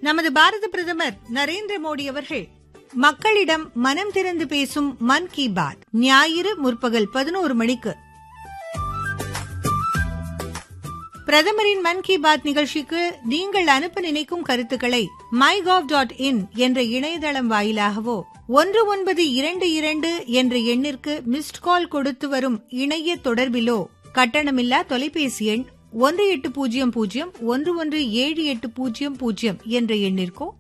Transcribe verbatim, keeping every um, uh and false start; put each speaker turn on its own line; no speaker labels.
நமது பாரத பிரதமர் நரேந்திர மோடி அவர்கள் மக்களிடம் மனம் திறந்து பேசும் மன் கி பாத் ஞாயிறு முற்பகல் பதினோரு மணிக்கு பிரதமரின் மன் கி பாத் நிகழ்ச்சிக்கு நீங்கள் அனுப்ப நினைக்கும் கருத்துக்களை மை கவ் டாட் இன் என்ற இணையதளம் வாயிலாகவோ ஒன்று ஒன்பது இரண்டு இரண்டு என்ற எண்ணிற்கு மிஸ்ட் கால் கொடுத்து வரும் இணைய தொடர்பிலோ கட்டணமில்லா தொலைபேசி எண் ஒன்று எட்டு பூஜ்ஜியம் பூஜ்ஜியம் ஒன்று ஒன்று ஏழு எட்டு பூஜ்ஜியம் பூஜ்ஜியம் என்ற எண்ணிற்கோ